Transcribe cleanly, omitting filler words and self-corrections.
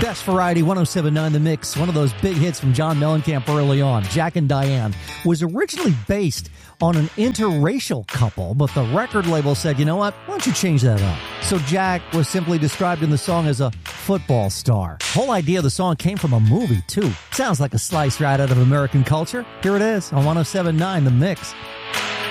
Best Variety 107.9 The Mix, one of those big hits from John Mellencamp early on, Jack and Diane, was originally based on an interracial couple, but the record label said, you know what, why don't you change that up? So Jack was simply described in the song as a football star. The whole idea of the song came from a movie, too. Sounds like a slice right out of American culture. Here it is on 107.9 The Mix.